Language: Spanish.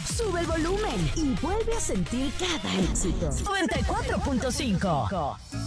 Sube el volumen y vuelve a sentir cada éxito. 94.5